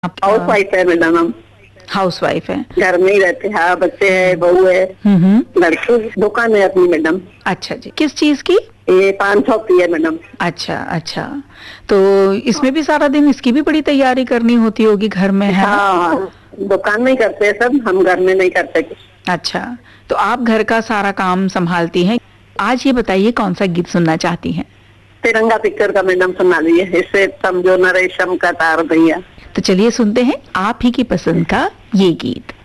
House wife है madam हम। House wife है। घर में ही रहते हैं। हाँ, बच्चे है, बहू है, लड़की। दुकान है अपनी मैडम। अच्छा जी, किस चीज की? ये पान शॉप की है मैडम। अच्छा अच्छा, तो इसमें भी सारा दिन इसकी भी बड़ी तैयारी करनी होती होगी घर में, है ना? हाँ, दुकान में ही करते हैं सब, हम घर में नहीं करते। अच्छा, तो आप घर का सारा काम संभालती हैं। आज ये बताइए कौन सा गीत सुनना चाहती हैं? तिरंगा पिक्चर का मैडम सुना दीजिए, इससे समझो न रेशम का तार भैया। तो चलिए सुनते हैं आप ही की पसंद का ये गीत।